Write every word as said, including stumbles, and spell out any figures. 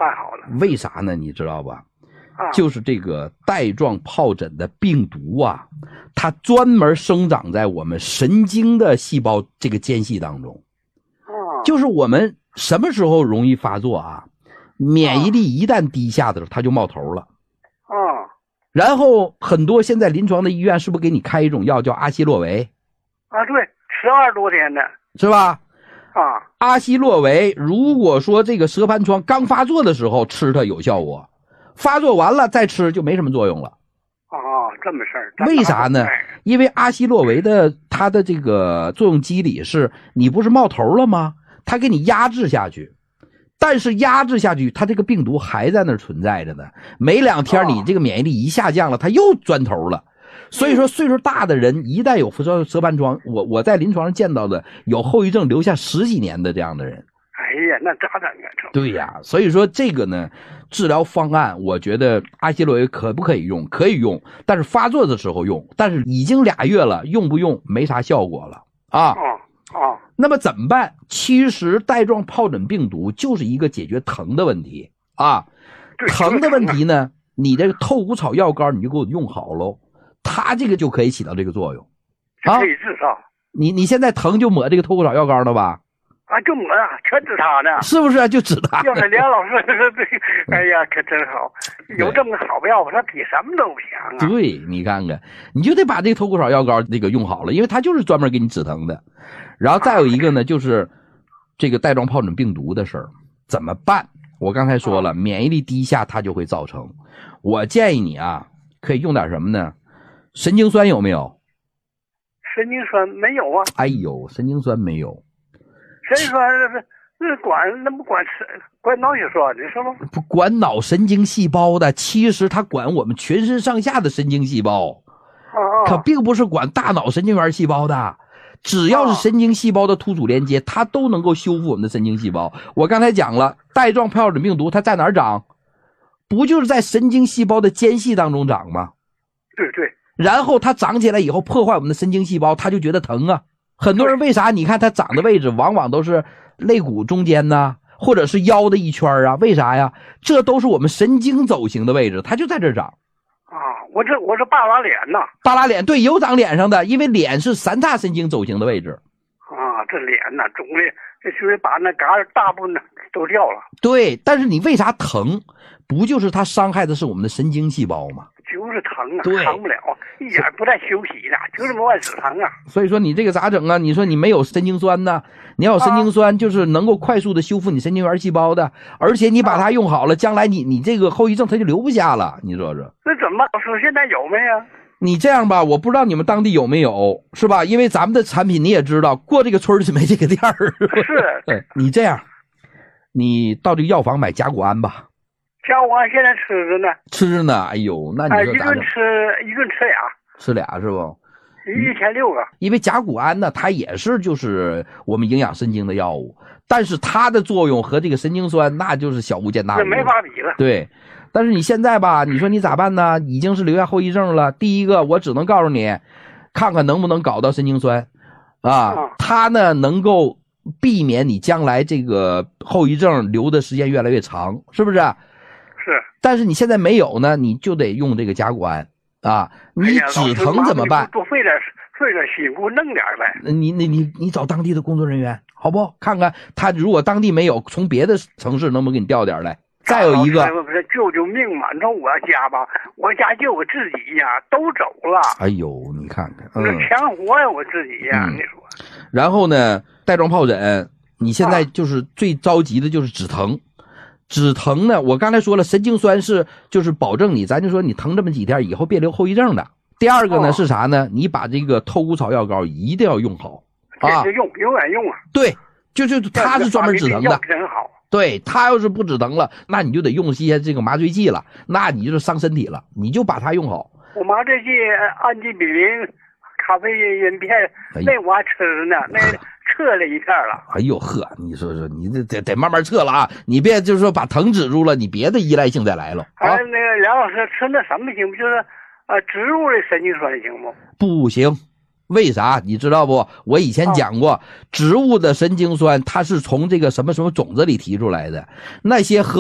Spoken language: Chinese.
办好了。 为啥呢？你知道吧？ 啊， 就是这个带状疱疹的病毒啊，它专门生长在我们神经的细胞这个间隙当中。 啊， 就是我们什么时候容易发作啊？免疫力一旦低下的时候，它就冒头了。 啊， 然后很多现在临床的医院是不是给你开一种药叫阿昔洛韦？ 啊，对，吃二十多天的。 是吧？ 啊， 阿昔洛韦，如果说这个舌盘疮刚发作的时候吃它有效果，发作完了再吃就没什么作用了。 啊，这么事儿。 为啥呢？因为阿昔洛韦的它的这个作用机理是，你不是冒头了吗？它给你压制下去，但是压制下去，它这个病毒还在那儿存在着呢。没两天你这个免疫力一下降了，它又钻头了。所以说岁数大的人一旦有舌舌盘疮，我我在临床上见到的有后遗症留下十几年的这样的人。 哎呀，那咋整啊？ 对呀，所以说这个呢，治疗方案我觉得阿昔洛韦可不可以用？可以用，但是发作的时候用。但是已经俩月了，用不用没啥效果了啊。 哦哦， 那么怎么办？其实带状疱疹病毒就是一个解决疼的问题啊。疼的问题呢，你这个透骨草药膏你就给我用好喽。它这个就可以起到这个作用，啊， 可以治疗。 你你现在疼就抹这个透骨草药膏了吧？ 啊，就抹啊，全治它呢。 是不是、啊、就治它？ 要是梁老师这，哎呀，可真好，有这么个好药，他比什么都强啊。 对，你看看，你就得把这个透骨草药膏这个用好了，因为它就是专门给你止疼的。然后再有一个呢，就是这个带状疱疹病毒的事儿怎么办？我刚才说了，免疫力低下它就会造成。我建议你啊，可以用点什么呢？神经酸有没有？ 神经酸没有啊。 哎呦，神经酸没有。 神经酸是是管那不管吃管脑血栓的是吗？ 不管脑神经细胞的，其实它管我们全身上下的神经细胞， 啊啊， 可并不是管大脑神经元细胞的。只要是神经细胞的突触连接，它都能够修复我们的神经细胞。我刚才讲了，带状疱疹病毒它在哪儿长？不就是在神经细胞的间隙当中长吗？ 对对。 然后它长起来以后破坏我们的神经细胞，它就觉得疼啊。很多人为啥你看它长的位置往往都是肋骨中间呢，或者是腰的一圈啊？为啥呀？这都是我们神经走形的位置，它就在这儿长。 啊，我这我这半拉脸呐。 半拉脸，对，有长脸上的，因为脸是三叉神经走形的位置。 啊，这脸呐肿的，这就是把那嘎大部分都掉了。 对，但是你为啥疼？不就是它伤害的是我们的神经细胞吗？ 就是疼啊， 对， 疼不了，一点不带休息的，就这么往死疼啊。 所以说你这个咋整啊？你说你没有神经酸呢，你要有神经酸，就是能够快速的修复你神经元细胞的，而且你把它用好了，将来你你这个后遗症它就留不下了，你说说。 那怎么办？说现在有没有？ 你这样吧，我不知道你们当地有没有，是吧？因为咱们的产品你也知道，过这个村是没这个店儿。 是。 对，你这样，你到这个药房买甲钴胺吧。 甲钴胺现在吃着呢。 吃着呢，哎呦，那你说咋整？ 一顿吃一顿吃俩。 吃俩是不？ 一天六个。 因为甲钴胺呢，它也是就是我们营养神经的药物，但是它的作用和这个神经酸那就是小巫见大巫， 这没法比了。 对，但是你现在吧，你说你咋办呢？已经是留下后遗症了。第一个，我只能告诉你，看看能不能搞到神经酸，啊，它呢能够避免你将来这个后遗症留的时间越来越长，是不是？ 是。 但是你现在没有呢，你就得用这个甲钴胺啊。你止疼怎么办？ 多费点费点辛苦，弄点呗。 你你你你找当地的工作人员，好不？看看他如果当地没有，从别的城市能不能给你调点来？再有一个， 不是救救命嘛！你说我家吧，我家就我自己呀，都走了。 哎呦，你看看， 嗯，强活呀，我自己呀， 嗯、 你说。 然后呢，带状疱疹，你现在就是最着急的就是止疼。啊止疼呢，我刚才说了，神经酸是就是保证你，咱就说你疼这么几天以后别留后遗症的。第二个呢、哦、是啥呢？你把这个透骨草药膏一定要用好啊， 用永远用啊。 对，就就它是专门止疼的， 真好。 对，它要是不止疼了，那你就得用一些这个麻醉剂了，那你就是伤身体了，你就把它用好。 我麻醉剂氨基比林、咖啡因片，哎、那我还吃呢，那。撤了一片了。 哎呦呵，你说说，你这得得慢慢撤了啊！你别就是说把疼止住了，你别的依赖性再来了。 啊，那个梁老师吃那什么行不？就是呃植物的神经酸行不？ 不行，为啥？你知道不？我以前讲过，哦、植物的神经酸它是从这个什么什么种子里提出来的，那些和